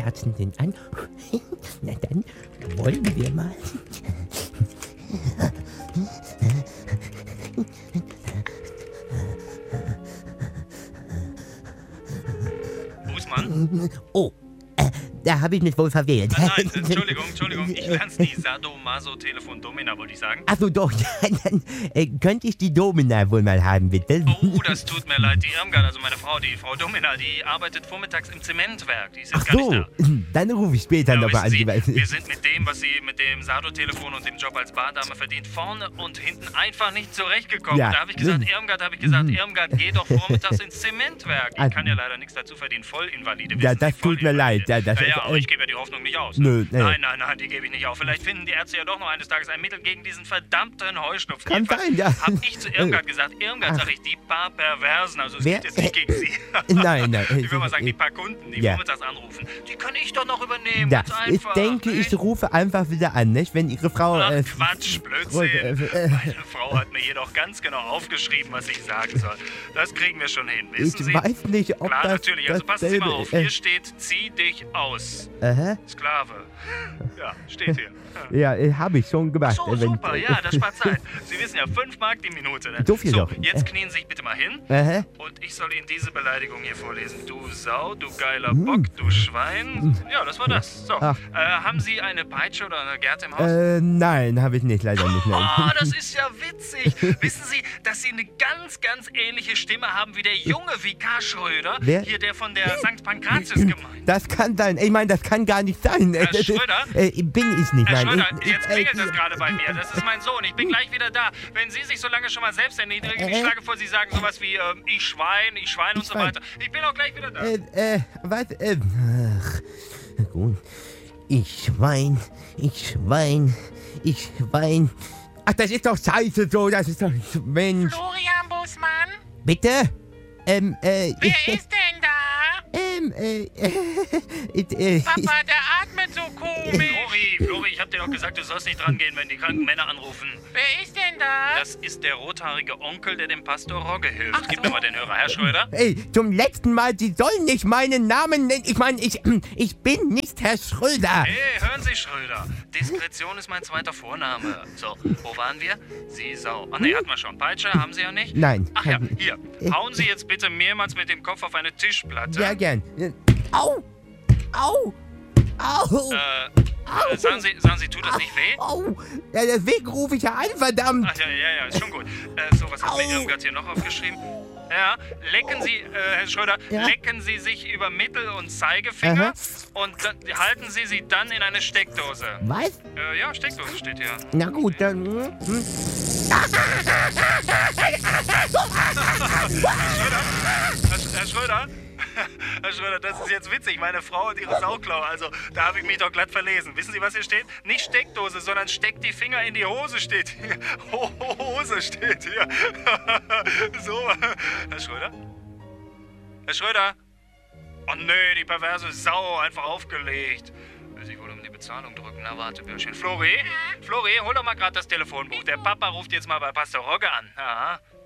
Kerzen sind an. Na dann wollen wir mal. Bußmann? Oh, da habe ich mich wohl verwählt. Nein, Entschuldigung. Ich lern's die Sadomaso-Telefon Domina, wollte ich sagen. Achso, doch, ja, dann könnte ich die Domina wohl mal haben, bitte. Oh, das tut mir leid. Die Irmgard, also meine Frau, die Frau Domina, die arbeitet vormittags im Zementwerk. Die ist jetzt Ach gar nicht so, da. dann rufe ich später Ja, nochmal an. wissen Sie, wir sind mit dem, was sie mit dem Sado-Telefon und dem Job als Bardame verdient, vorne und hinten einfach nicht zurechtgekommen. Ja. Da habe ich gesagt, Irmgard, geh doch vormittags ins Zementwerk. Ich kann ja leider nichts dazu verdienen, Vollinvalide. Ja, wissen das Sie, tut mir leid. Vollinvalide. Ja, Aber ich gebe ja die Hoffnung nicht aus. Nö, nee. Nein, die gebe ich nicht auf. Vielleicht finden die Ärzte ja doch noch eines Tages ein Mittel gegen diesen verdammten Heuschnupfen. Kann sein, ja. Hab ich zu Irmgard gesagt. Irmgard, sag ich, die paar Perversen, also es Wer? geht jetzt nicht gegen sie. Nein. Ich will mal sagen, die paar Kunden, die Ja. vormittags anrufen, die kann ich doch noch übernehmen. Ja, Ganz ich einfach. denke, ich rufe einfach wieder an, nicht? Wenn Ihre Frau... Ach, Quatsch, Blödsinn. Meine Frau hat mir jedoch ganz genau aufgeschrieben, was ich sagen soll. Das kriegen wir schon hin, wissen Ich Sie? weiß nicht, ob Klar, das natürlich. Also passen Sie mal auf. dasselbe- Hier steht, zieh dich aus. Aha. Sklave. Ja, steht hier. Ja, habe ich schon gemacht. So, super, ja, das spart Zeit. Sie wissen ja, 5 Mark die Minute. Ne? So viel doch. Jetzt knien Sie sich bitte mal hin. Aha. Und ich soll Ihnen diese Beleidigung hier vorlesen. Du Sau, du geiler Bock, du Schwein. Ja, das war das. So, Ach. haben Sie eine Peitsche oder eine Gerte im Haus? Nein, habe ich nicht, leider nicht. Nein. Oh, das ist ja witzig. Wissen Sie, dass Sie eine ganz, ganz ähnliche Stimme haben wie der junge Vikar Schröder? Wer? Hier der von der St. Pankratius-Gemeinde. Das kann sein. Ich meine, das kann gar nicht sein. Herr Schröder? Bin ich nicht, Herr nein. Schröder, jetzt klingelt das gerade bei mir. Das ist mein Sohn. Ich bin gleich wieder da. Wenn Sie sich so lange schon mal selbst erniedrigen, ich schlage vor, Sie sagen sowas wie ich Schwein und so Schwein. weiter. Ich bin auch gleich wieder da. Was? Ach, gut. Ich Schwein. Ach, das ist doch scheiße so, das ist doch... Mensch. Florian Bußmann? Bitte? Wer ist denn da? Papa, der atmet so komisch. Flori, ich hab dir doch gesagt, du sollst nicht dran gehen, wenn die kranken Männer anrufen. Wer ist denn da? Das ist der rothaarige Onkel, der dem Pastor Rogge hilft. Gib mir mal den Hörer, Herr Schröder. Zum letzten Mal, Sie sollen nicht meinen Namen nennen. Ich meine, ich bin nicht Herr Schröder. Hey, hören Sie, Schröder. Diskretion ist mein zweiter Vorname. So, wo waren wir? Sie Sau. Ach ne, hatten wir schon. Peitsche haben Sie ja nicht? Nein. Ach ja, hier. Hauen Sie jetzt bitte mehrmals mit dem Kopf auf eine Tischplatte. Ja, gern. Au! Sagen Sie, tut das nicht weh? Au! Ja, deswegen rufe ich ja an, verdammt. Ach ja, ist schon gut. So, was hat mir Irmgard hier noch aufgeschrieben? Ja, lecken Sie, Herr Schröder, Ja? lecken Sie sich über Mittel- und Zeigefinger Aha. und halten Sie sie dann in eine Steckdose. Was? Ja, Steckdose steht hier. Na gut, dann... Herr Schröder? Herr Schröder, das ist jetzt witzig. Meine Frau und ihre Sauklaue. Also, da habe ich mich doch glatt verlesen. Wissen Sie, was hier steht? Nicht Steckdose, sondern steck die Finger in die Hose steht hier. Hose steht hier. So. Herr Schröder? Herr Schröder? Oh nee, die perverse Sau, einfach aufgelegt. Will sich wohl um die Bezahlung drücken. Na, warte, Bürschchen. Flori, hol doch mal gerade das Telefonbuch. Der Papa ruft jetzt mal bei Pastor Rogge an. Aha.